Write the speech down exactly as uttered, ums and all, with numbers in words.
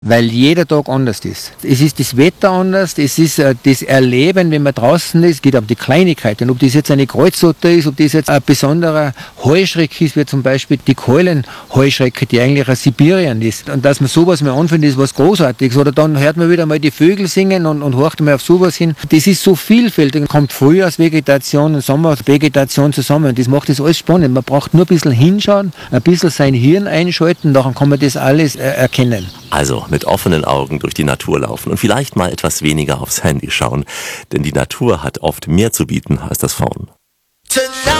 Weil jeder Tag anders ist. Es ist das Wetter anders, es ist äh, das Erleben, wenn man draußen ist, es geht um die Kleinigkeiten. Ob das jetzt eine Kreuzotter ist, ob das jetzt ein besonderer Heuschreck ist, wie zum Beispiel die Keulenheuschrecke, die eigentlich aus Sibirien ist. Und dass man sowas mal anfindet, ist was Großartiges. Oder dann hört man wieder mal die Vögel singen und, und horcht mal auf sowas hin. Das ist so vielfältig. Kommt Frühjahrsvegetation und Sommervegetation zusammen. Und das macht das alles spannend. Man braucht nur ein bisschen hinschauen, ein bisschen sein Hirn einschalten, dann kann man das alles äh, erkennen. Also mit offenen Augen durch die Natur laufen und vielleicht mal etwas weniger aufs Handy schauen, denn die Natur hat oft mehr zu bieten als das Phone. Tonight.